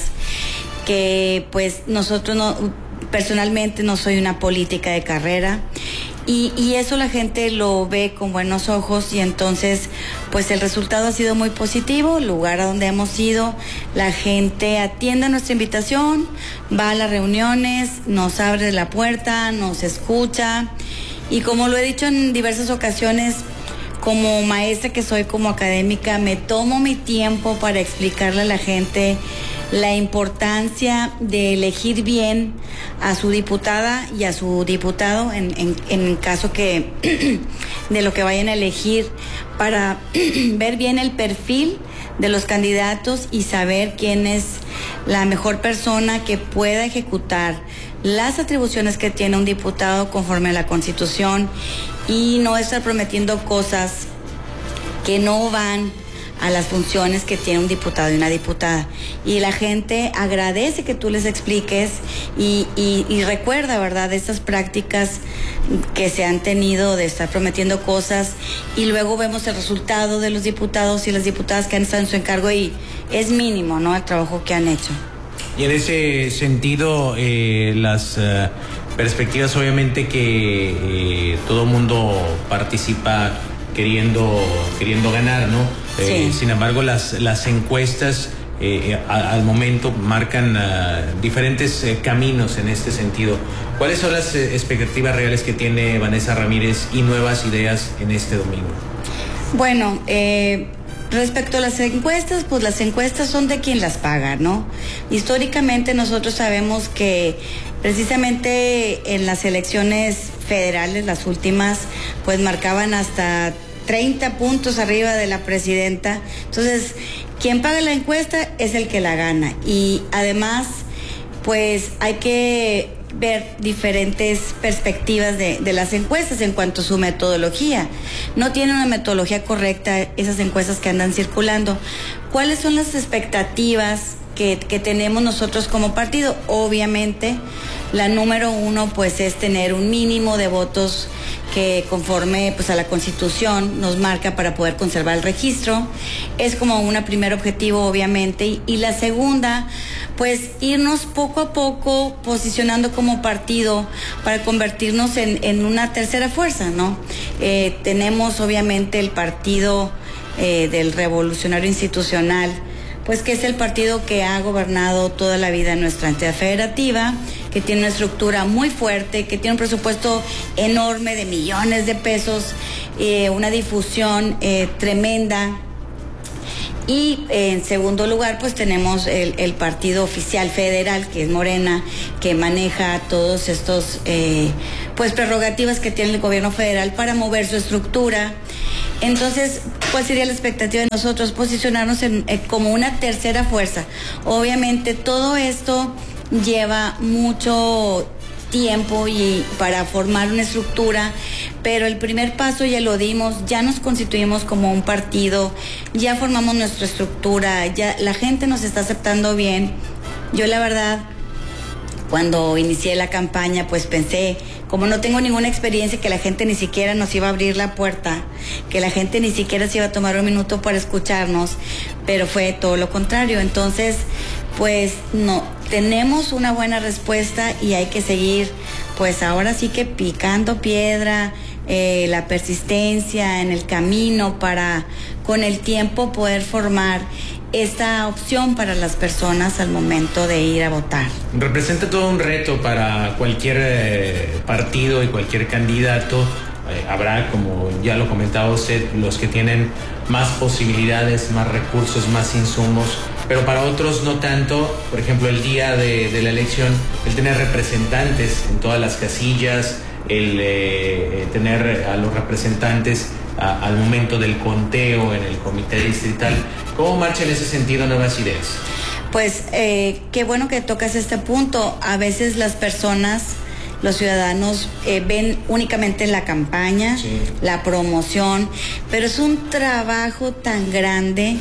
Speaker 26: que pues nosotros personalmente no soy una política de carrera Y eso la gente lo ve con buenos ojos y entonces pues el resultado ha sido muy positivo. El lugar a donde hemos ido, la gente atiende nuestra invitación, va a las reuniones, nos abre la puerta, nos escucha y como lo he dicho en diversas ocasiones, como maestra que soy, como académica, me tomo mi tiempo para explicarle a la gente la importancia de elegir bien a su diputada y a su diputado en caso que de lo que vayan a elegir, para ver bien el perfil de los candidatos y saber quién es la mejor persona que pueda ejecutar las atribuciones que tiene un diputado conforme a la Constitución y no estar prometiendo cosas que no van a las funciones que tiene un diputado y una diputada. Y la gente agradece que tú les expliques y recuerda, ¿verdad?, estas prácticas que se han tenido de estar prometiendo cosas y luego vemos el resultado de los diputados y las diputadas que han estado en su encargo y es mínimo, ¿no?, el trabajo que han hecho.
Speaker 1: Y en ese sentido, las perspectivas, obviamente que todo mundo participa queriendo ganar, ¿no? Sí. Sin embargo, las encuestas al momento marcan diferentes caminos en este sentido. ¿Cuáles son las expectativas reales que tiene Vanessa Ramírez y nuevas ideas en este domingo?
Speaker 26: Bueno, respecto a las encuestas, pues las encuestas son de quien las paga, ¿no? Históricamente nosotros sabemos que precisamente en las elecciones federales, las últimas, pues marcaban hasta 30 puntos arriba de la presidenta. Entonces, quien paga la encuesta es el que la gana. Y además, pues hay que ver diferentes perspectivas de las encuestas en cuanto a su metodología. No tienen una metodología correcta esas encuestas que andan circulando. ¿Cuáles son las expectativas que tenemos nosotros como partido? Obviamente, la número uno pues es tener un mínimo de votos que conforme pues a la Constitución nos marca para poder conservar el registro. Es como un primer objetivo, obviamente, y la segunda, pues irnos poco a poco posicionando como partido para convertirnos en una tercera fuerza, ¿no? Tenemos obviamente el partido del Revolucionario Institucional, pues que es el partido que ha gobernado toda la vida en nuestra entidad federativa, que tiene una estructura muy fuerte, que tiene un presupuesto enorme de millones de pesos, una difusión tremenda. Y en segundo lugar, pues tenemos el partido oficial federal, que es Morena, que maneja todos estos pues prerrogativas que tiene el gobierno federal para mover su estructura. Entonces, ¿cuál sería la expectativa de nosotros? Posicionarnos como una tercera fuerza. Obviamente todo esto lleva mucho tiempo y para formar una estructura, pero el primer paso ya lo dimos, ya nos constituimos como un partido, ya formamos nuestra estructura, ya la gente nos está aceptando bien. Yo la verdad, cuando inicié la campaña, pues pensé, como no tengo ninguna experiencia, que la gente ni siquiera nos iba a abrir la puerta, que la gente ni siquiera se iba a tomar un minuto para escucharnos, pero fue todo lo contrario. Entonces, pues no, tenemos una buena respuesta y hay que seguir, pues ahora sí que picando piedra, la persistencia en el camino para con el tiempo poder formar esta opción para las personas al momento de ir a votar.
Speaker 1: Representa todo un reto para cualquier partido y cualquier candidato. Habrá, como ya lo comentaba usted, los que tienen más posibilidades, más recursos, más insumos, pero para otros no tanto. Por ejemplo, el día de la elección, el tener representantes en todas las casillas, el tener a los representantes al momento del conteo en el comité distrital. ¿Cómo marcha en ese sentido Nuevas Ideas?
Speaker 26: Pues qué bueno que tocas este punto. A veces las personas, los ciudadanos ven únicamente la campaña, sí, la promoción, pero es un trabajo tan grande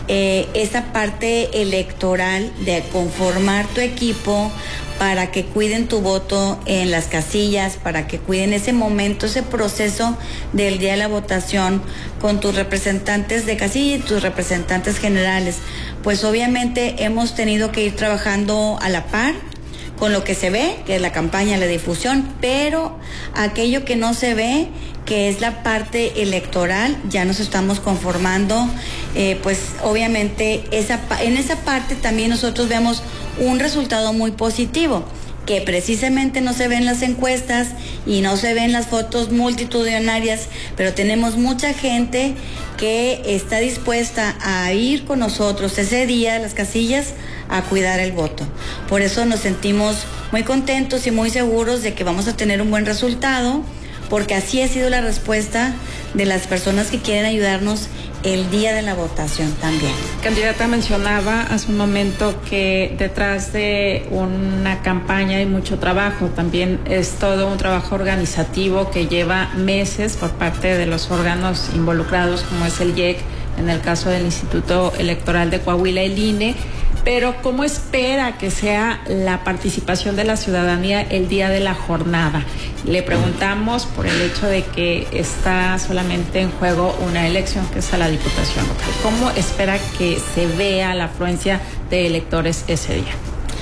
Speaker 26: esa parte electoral de conformar tu equipo para que cuiden tu voto en las casillas, para que cuiden ese momento, ese proceso del día de la votación con tus representantes de casilla y tus representantes generales. Pues obviamente hemos tenido que ir trabajando a la par con lo que se ve, que es la campaña, la difusión, pero aquello que no se ve, que es la parte electoral, ya nos estamos conformando, pues obviamente en esa parte también nosotros vemos un resultado muy positivo, que precisamente no se ven las encuestas y no se ven las fotos multitudinarias, pero tenemos mucha gente que está dispuesta a ir con nosotros ese día a las casillas a cuidar el voto. Por eso nos sentimos muy contentos y muy seguros de que vamos a tener un buen resultado, porque así ha sido la respuesta de las personas que quieren ayudarnos el día de la votación también.
Speaker 5: Candidata, mencionaba hace un momento que detrás de una campaña hay mucho trabajo, también es todo un trabajo organizativo que lleva meses por parte de los órganos involucrados, como es el IEC, en el caso del Instituto Electoral de Coahuila, el INE. Pero ¿cómo espera que sea la participación de la ciudadanía el día de la jornada? Le preguntamos por el hecho de que está solamente en juego una elección, que es a la Diputación local. ¿Cómo espera que se vea la afluencia de electores ese día?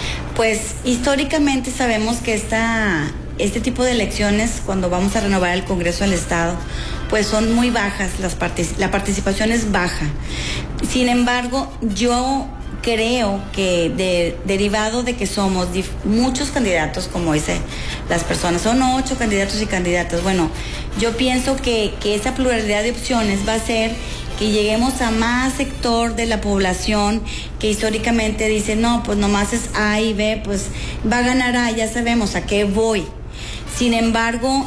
Speaker 26: Pues históricamente sabemos que este tipo de elecciones, cuando vamos a renovar el Congreso del Estado, pues son muy bajas, la participación es baja. Sin embargo, yo creo que derivado de que somos muchos candidatos, como dicen las personas, son 8 candidatos y candidatas. Bueno, yo pienso que esa pluralidad de opciones va a hacer que lleguemos a más sector de la población que históricamente dice, no, pues nomás es A y B, pues va a ganar A, ya sabemos a qué voy. Sin embargo,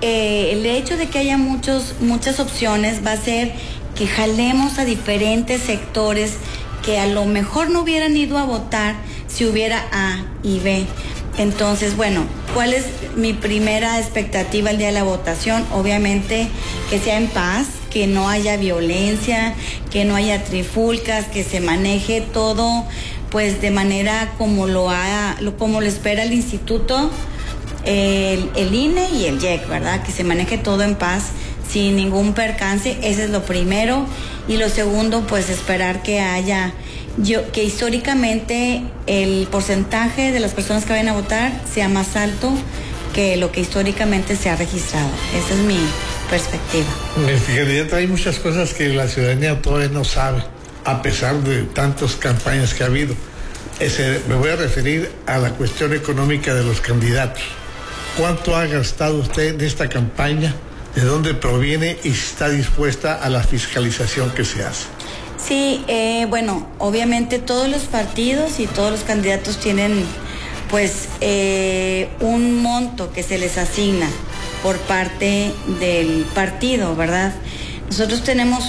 Speaker 26: el hecho de que haya muchas opciones va a hacer que jalemos a diferentes sectores que a lo mejor no hubieran ido a votar si hubiera A y B. Entonces, bueno, ¿cuál es mi primera expectativa el día de la votación? Obviamente que sea en paz, que no haya violencia, que no haya trifulcas, que se maneje todo pues de manera como lo espera el instituto, el INE y el IEC, ¿verdad? Que se maneje todo en paz, sin ningún percance. Ese es lo primero. Y lo segundo, pues esperar que que históricamente el porcentaje de las personas que vayan a votar sea más alto que lo que históricamente se ha registrado. Esa es mi perspectiva.
Speaker 2: Candidata, hay muchas cosas que la ciudadanía todavía no sabe, a pesar de tantas campañas que ha habido. Me voy a referir a la cuestión económica de los candidatos. ¿Cuánto ha gastado usted en esta campaña? ¿De dónde proviene y si está dispuesta a la fiscalización que se hace?
Speaker 26: Sí, bueno, obviamente todos los partidos y todos los candidatos tienen pues un monto que se les asigna por parte del partido, ¿verdad? Nosotros tenemos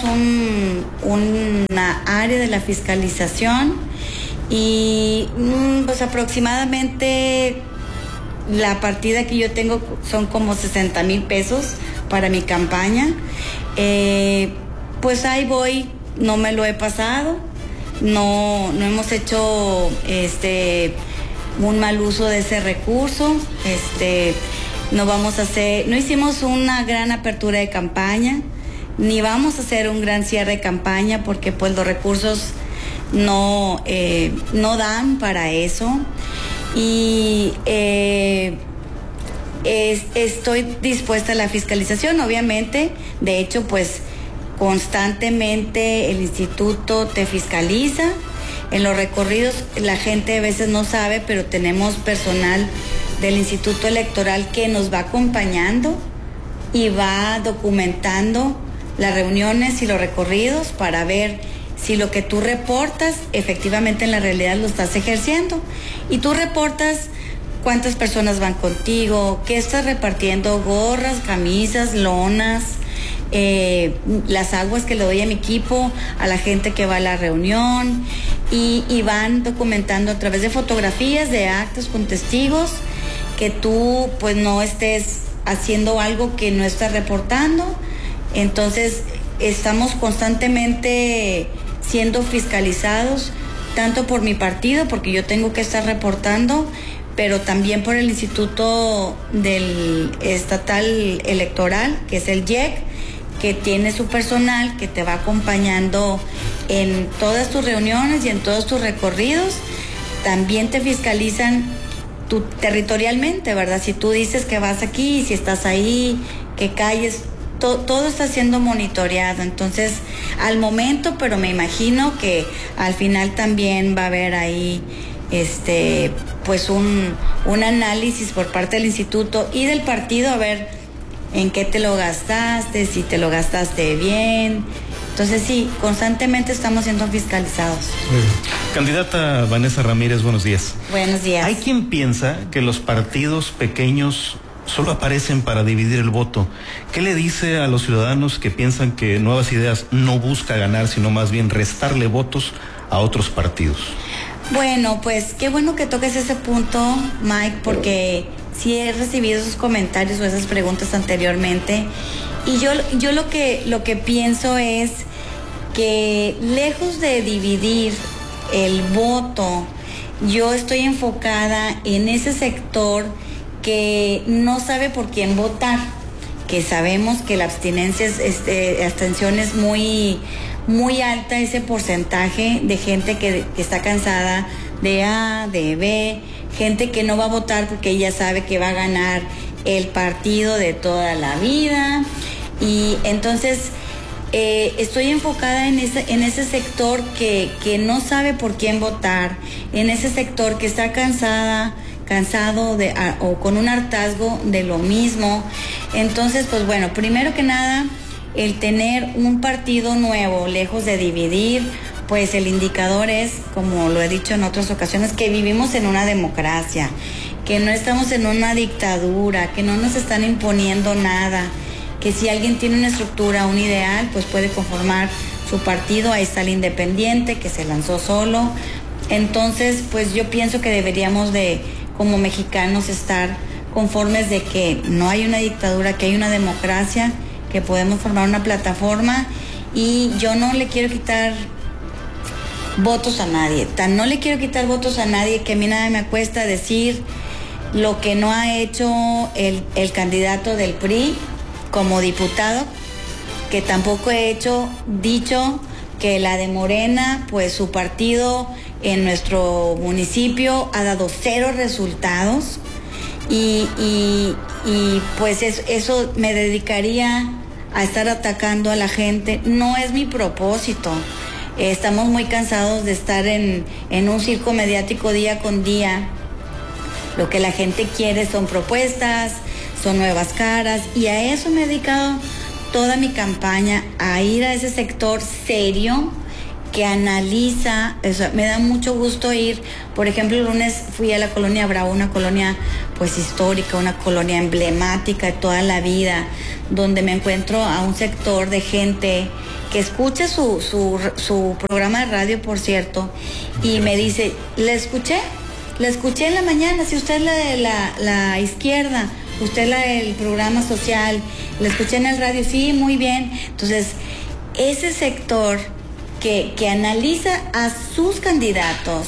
Speaker 26: una área de la fiscalización y pues aproximadamente la partida que yo tengo son como 60,000 pesos para mi campaña. Pues ahí voy, no me lo he pasado, no hemos hecho un mal uso de ese recurso, no hicimos una gran apertura de campaña, ni vamos a hacer un gran cierre de campaña porque pues los recursos no dan para eso. Y estoy dispuesta a la fiscalización, obviamente. De hecho, pues constantemente el instituto te fiscaliza. En los recorridos la gente a veces no sabe, pero tenemos personal del Instituto Electoral que nos va acompañando y va documentando las reuniones y los recorridos para ver si lo que tú reportas efectivamente en la realidad lo estás ejerciendo. Y tú reportas cuántas personas van contigo, qué estás repartiendo, gorras, camisas, lonas, las aguas que le doy a mi equipo, a la gente que va a la reunión, y van documentando a través de fotografías, de actos con testigos, que tú pues no estés haciendo algo que no estás reportando. Entonces estamos constantemente siendo fiscalizados, tanto por mi partido, porque yo tengo que estar reportando, pero también por el Instituto Estatal Electoral, que es el IEC, que tiene su personal que te va acompañando en todas tus reuniones y en todos tus recorridos. También te fiscalizan tú territorialmente, ¿verdad? Si tú dices que vas aquí, si estás ahí, que calles, todo está siendo monitoreado. Entonces, al momento, pero me imagino que al final también va a haber ahí pues un análisis por parte del instituto y del partido, a ver en qué te lo gastaste, si te lo gastaste bien. Entonces sí, constantemente estamos siendo fiscalizados.
Speaker 4: Candidata Vanessa Ramírez, buenos días.
Speaker 26: Buenos días.
Speaker 4: Hay quien piensa que los partidos pequeños solo aparecen para dividir el voto. ¿Qué le dice a los ciudadanos que piensan que Nuevas Ideas no busca ganar, sino más bien restarle votos a otros partidos?
Speaker 26: Bueno, pues qué bueno que toques ese punto, Mike, porque sí he recibido esos comentarios o esas preguntas anteriormente. Y yo lo que pienso es que lejos de dividir el voto, yo estoy enfocada en ese sector que no sabe por quién votar, que sabemos que la abstinencia abstención es muy alta, ese porcentaje de gente que está cansada de A, de B, gente que no va a votar porque ella sabe que va a ganar el partido de toda la vida. Y entonces estoy enfocada en ese sector que no sabe por quién votar, en ese sector que está cansado o con un hartazgo de lo mismo. Entonces, pues bueno, primero que nada, el tener un partido nuevo, lejos de dividir, pues el indicador es, como lo he dicho en otras ocasiones, que vivimos en una democracia, que no estamos en una dictadura, que no nos están imponiendo nada, que si alguien tiene una estructura, un ideal, pues puede conformar su partido. Ahí está el independiente, que se lanzó solo. Entonces, pues yo pienso que deberíamos de, como mexicanos, estar conformes de que no hay una dictadura, que hay una democracia, que podemos formar una plataforma, y yo no le quiero quitar votos a nadie. No le quiero quitar votos a nadie, que a mí nada me cuesta decir lo que no ha hecho el candidato del PRI como diputado, que tampoco he dicho que la de Morena, pues su partido en nuestro municipio ha dado 0 resultados, y pues eso me dedicaría a estar atacando a la gente. No es mi propósito. Estamos muy cansados de estar en un circo mediático día con día. Lo que la gente quiere son propuestas, son nuevas caras, y a eso me he dedicado toda mi campaña, a ir a ese sector serio que analiza. Me da mucho gusto ir. Por ejemplo, el lunes fui a la Colonia Bravo, una colonia pues histórica, una colonia emblemática de toda la vida, donde me encuentro a un sector de gente que escucha su programa de radio, por cierto, y me dice, la escuché en la mañana, si usted es la de la izquierda, usted es la del programa social, la escuché en el radio, sí, muy bien. Entonces, ese sector que analiza a sus candidatos,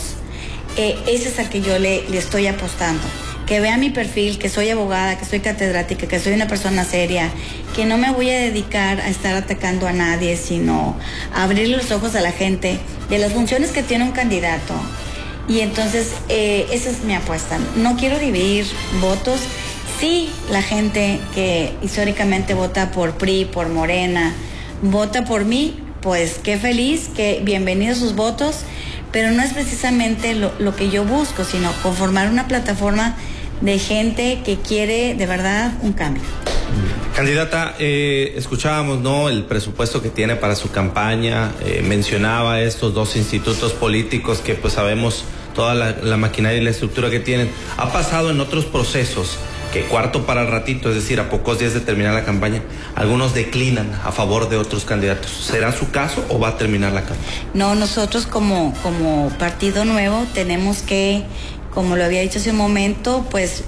Speaker 26: ese es al que yo le estoy apostando. Que vea mi perfil, que soy abogada, que soy catedrática, que soy una persona seria, que no me voy a dedicar a estar atacando a nadie, sino a abrir los ojos a la gente de las funciones que tiene un candidato. Y entonces, esa es mi apuesta. No quiero dividir votos. Sí, la gente que históricamente vota por PRI, por Morena, vota por mí, pues qué feliz, que bienvenidos sus votos, pero no es precisamente lo que yo busco, sino conformar una plataforma de gente que quiere de verdad un cambio.
Speaker 9: Candidata, escuchábamos, ¿no?, el presupuesto que tiene para su campaña, mencionaba estos 2 institutos políticos que pues sabemos toda la maquinaria y la estructura que tienen. Ha pasado en otros procesos que cuarto para el ratito, es decir, a pocos días de terminar la campaña, algunos declinan a favor de otros candidatos. ¿Será su caso o va a terminar la campaña?
Speaker 26: No, nosotros como Partido Nuevo tenemos que, como lo había dicho hace un momento, pues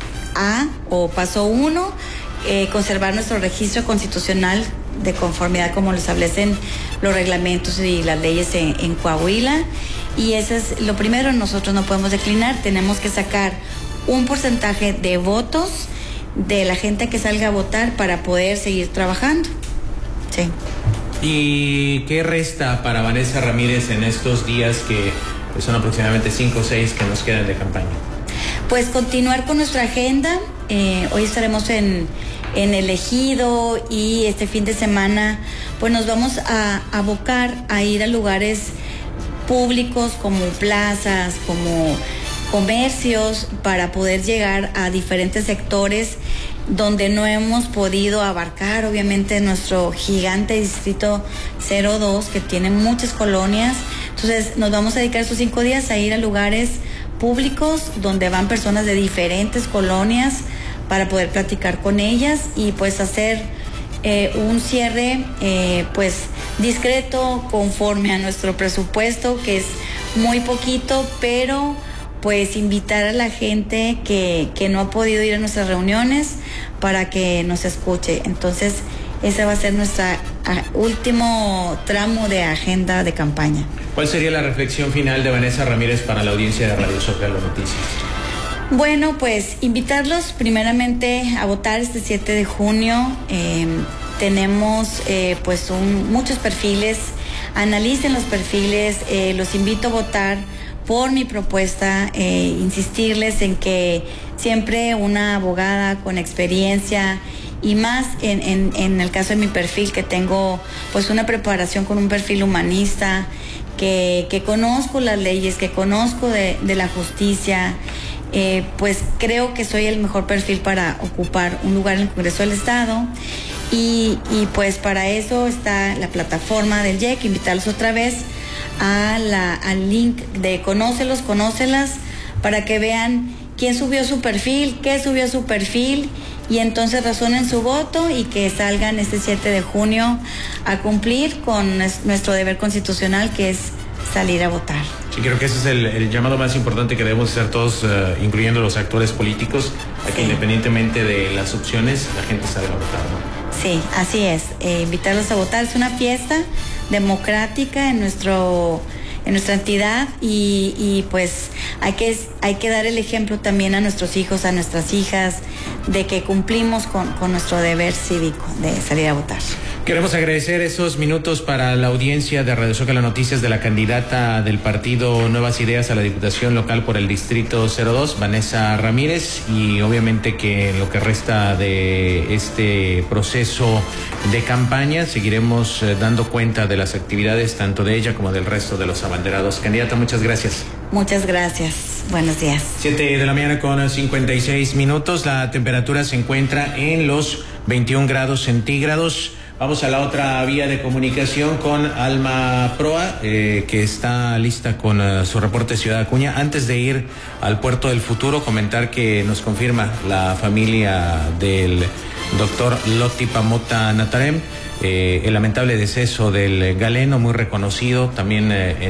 Speaker 26: paso 1, conservar nuestro registro constitucional de conformidad como lo establecen los reglamentos y las leyes en Coahuila, y eso es lo primero. Nosotros no podemos declinar, tenemos que sacar un porcentaje de votos de la gente que salga a votar para poder seguir trabajando. Sí.
Speaker 1: ¿Y qué resta para Vanessa Ramírez en estos días que son aproximadamente 5 o 6 que nos quedan de campaña?
Speaker 26: pues continuar con nuestra agenda. Hoy estaremos en el Ejido y este fin de semana pues nos vamos a abocar a ir a lugares públicos como plazas, como comercios, para poder llegar a diferentes sectores donde no hemos podido abarcar, obviamente, nuestro gigante distrito 02, que tiene muchas colonias. Entonces nos vamos a dedicar estos 5 días a ir a lugares públicos donde van personas de diferentes colonias para poder platicar con ellas y pues hacer un cierre pues discreto, conforme a nuestro presupuesto, que es muy poquito, pero pues invitar a la gente que no ha podido ir a nuestras reuniones para que nos escuche. Entonces ese va a ser nuestro último tramo de agenda de campaña.
Speaker 1: ¿Cuál sería la reflexión final de Vanessa Ramírez para la audiencia de Radio Zócalo Noticias?
Speaker 26: Bueno, pues invitarlos primeramente a votar este 7 de junio. Tenemos pues muchos perfiles. Analicen los perfiles. Los invito a votar por mi propuesta. Insistirles en que siempre una abogada con experiencia, y más en el caso de mi perfil, que tengo pues una preparación con un perfil humanista, que conozco las leyes, que conozco de la justicia, pues creo que soy el mejor perfil para ocupar un lugar en el Congreso del Estado. Y pues para eso está la plataforma del YEC. Invitarlos otra vez al link de Conócelos, Conócelas, para que vean quién subió su perfil, qué subió su perfil, y entonces razonen su voto y que salgan este 7 de junio a cumplir con nuestro deber constitucional, que es salir a votar.
Speaker 1: Sí, creo que ese es el llamado más importante que debemos hacer todos, incluyendo los actores políticos, a que independientemente de las opciones, la gente salga a votar, ¿no?
Speaker 26: Sí, así es. Invitarlos a votar. Es una fiesta democrática en nuestra entidad y pues hay que dar el ejemplo también a nuestros hijos, a nuestras hijas, de que cumplimos con nuestro deber cívico de salir a votar.
Speaker 1: Queremos agradecer esos minutos para la audiencia de Radio Zócalo Noticias de la candidata del partido Nuevas Ideas a la Diputación Local por el Distrito 02, Vanessa Ramírez, y obviamente que en lo que resta de este proceso de campaña seguiremos dando cuenta de las actividades tanto de ella como del resto de los abanderados. Candidata, muchas gracias.
Speaker 26: Muchas gracias. Buenos días.
Speaker 1: 7 de la mañana con 56 minutos. La temperatura se encuentra en los 21 grados centígrados. Vamos a la otra vía de comunicación con Alma Proa, que está lista con su reporte Ciudad Acuña. Antes de ir al Puerto del Futuro, comentar que nos confirma la familia del doctor Loti Pamota Natarem el lamentable deceso del galeno, muy reconocido también